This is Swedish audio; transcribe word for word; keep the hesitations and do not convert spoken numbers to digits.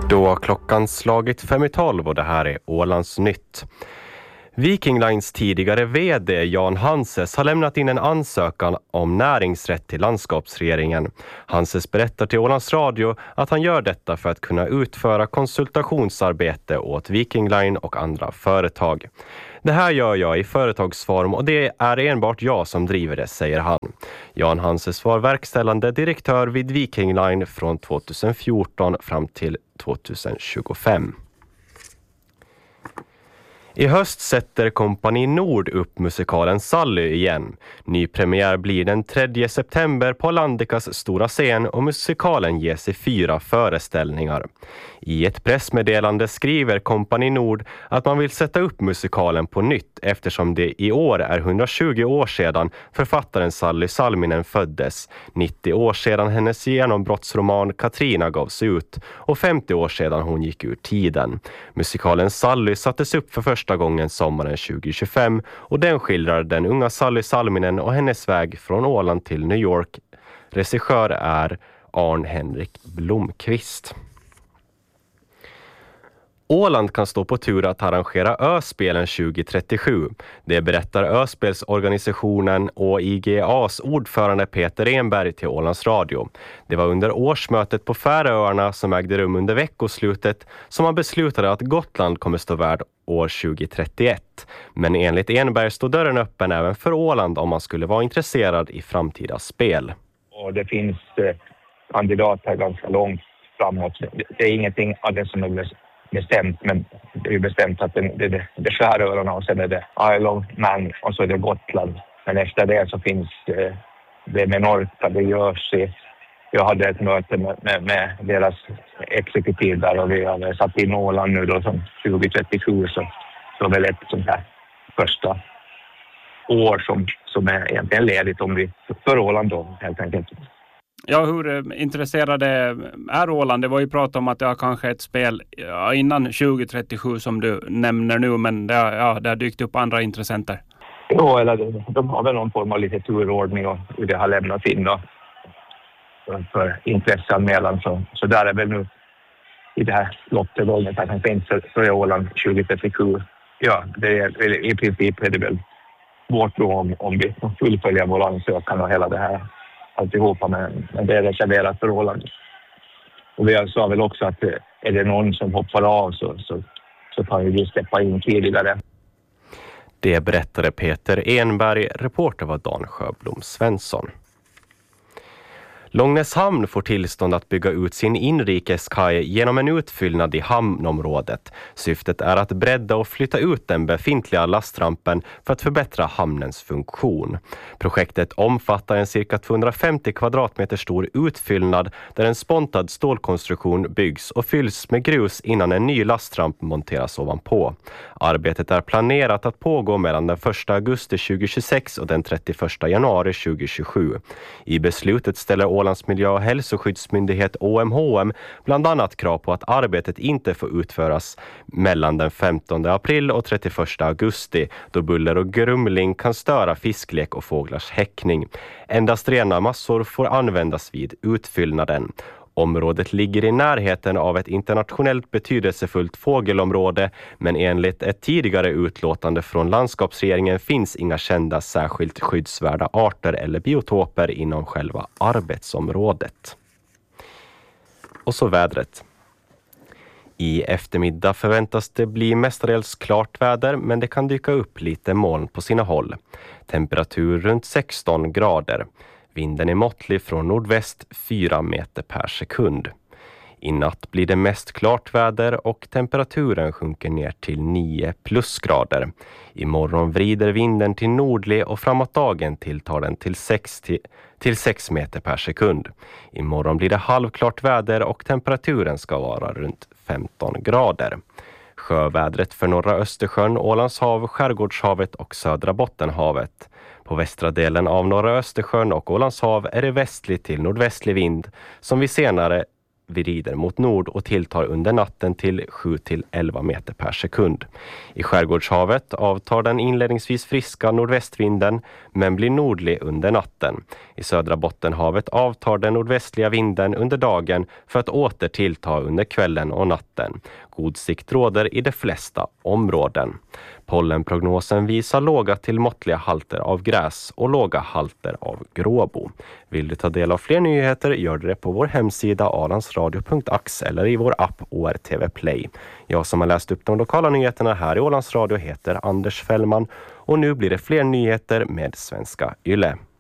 Då har klockan slagit fem i tolv och det här är Ålands nytt. Viking Lines tidigare vd Jan Hanses har lämnat in en ansökan om näringsrätt till landskapsregeringen. Hanses berättar till Ålands Radio att han gör detta för att kunna utföra konsultationsarbete åt Viking Line och andra företag. Det här gör jag i företagsform och det är enbart jag som driver det, säger han. Jan Hanses var verkställande direktör vid Viking Line från tjugohundrafjorton fram till tjugohundratjugofem. I höst sätter Kompani Nord upp musikalen Sally igen. Ny premiär blir den tredje september på Landikas stora scen och musikalen ges i fyra föreställningar. I ett pressmeddelande skriver Kompani Nord att man vill sätta upp musikalen på nytt eftersom det i år är hundratjugo år sedan författaren Sally Salminen föddes, nittio år sedan hennes genombrottsroman Katrina gavs ut och femtio år sedan hon gick ur tiden. Musikalen Sally sattes upp för första gången sommaren tjugohundratjugofem och den skildrar den unga Sally Salminen och hennes väg från Åland till New York. Regissör är Arn Henrik Blomqvist. Åland kan stå på tur att arrangera Öspelen tjugohundratrettiosju. Det berättar Öspelsorganisationen och I G A:s ordförande Peter Enberg till Ålands Radio. Det var under årsmötet på Färöarna som ägde rum under veckoslutet som man beslutade att Gotland kommer stå värd år tjugohundratrettioett. Men enligt Enberg står dörren öppen även för Åland om man skulle vara intresserad i framtida spel. Och det finns eh, kandidater ganska långt framåt. Det är ingenting av det som är bestämt, men det är ju bestämt att det, det, det, det är Färöarna och sen är det Isle Man och så är det Gotland. Men efter det så finns eh, det med Norka, det görs i, jag hade ett möte med, med, med deras exekutiv där och vi har satt in Åland nu då som tjugohundratrettiosju så, så väl ett sånt här första år som, som är egentligen ledigt om vi för Åland då helt enkelt. Ja, hur intresserade är Åland? Det var ju prat om att det har kanske ett spel ja, innan tjugohundratrettiosju som du nämner nu, men det, ja, det har dykt upp andra intressenter. Ja, eller de har väl någon form av lite turordning och hur det har lämnat in då för, för intresseanmälan. Så, så där är väl nu i det här lottegången att han finns för, för Åland tjugohundratrettiosju. Ja, det är, i princip är det väl vårt då om, om vi fullföljer vår ansökan och hela det här. Alltihopa, men det är reserverat för Åland. Och vi sa väl också att är det någon som hoppar av så, så, så kan vi släppa in tidigare. Det berättade Peter Enberg, reporter var Dan Sjöblom Svensson. Långnäshamn får tillstånd att bygga ut sin inrikeskaj genom en utfyllnad i hamnområdet. Syftet är att bredda och flytta ut den befintliga lastrampen för att förbättra hamnens funktion. Projektet omfattar en cirka tvåhundrafemtio kvadratmeter stor utfyllnad där en spontad stålkonstruktion byggs och fylls med grus innan en ny lastramp monteras ovanpå. Arbetet är planerat att pågå mellan den första augusti tjugohundratjugosex och den trettioförsta januari tjugohundratjugosju. I beslutet ställer Ålands miljö- och hälsoskyddsmyndighet Å M H M bland annat krav på att arbetet inte får utföras mellan den femtonde april och trettioförsta augusti då buller och grumling kan störa fisklek och fåglars häckning. Endast rena massor får användas vid utfyllnaden. Området ligger i närheten av ett internationellt betydelsefullt fågelområde, men enligt ett tidigare utlåtande från landskapsregeringen finns inga kända särskilt skyddsvärda arter eller biotoper inom själva arbetsområdet. Och så vädret. I eftermiddag förväntas det bli mestadels klart väder, men det kan dyka upp lite moln på sina håll. Temperatur runt sexton grader. Vinden är måttlig från nordväst fyra meter per sekund. I natt blir det mest klart väder och temperaturen sjunker ner till nio plusgrader. Imorgon vrider vinden till nordlig och framåt dagen tilltar den till sex, till, till sex meter per sekund. Imorgon blir det halvklart väder och temperaturen ska vara runt femton grader. Sjövädret för norra Östersjön, Ålandshav, Skärgårdshavet och södra Bottenhavet. På västra delen av norra Östersjön och Ålandshav är det västlig till nordvästlig vind som vi senare vrider mot nord och tilltar under natten till sju till elva meter per sekund. I skärgårdshavet avtar den inledningsvis friska nordvästvinden men blir nordlig under natten. I södra Bottenhavet avtar den nordvästliga vinden under dagen för att åter tillta under kvällen och natten. God sikt råder i de flesta områden. Pollenprognosen visar låga till måttliga halter av gräs och låga halter av gråbo. Vill du ta del av fler nyheter gör du det på vår hemsida ålandsradio punkt ax eller i vår app O R T V Play. Jag som har läst upp de lokala nyheterna här i Ålandsradio heter Anders Fällman och nu blir det fler nyheter med Svenska Yle.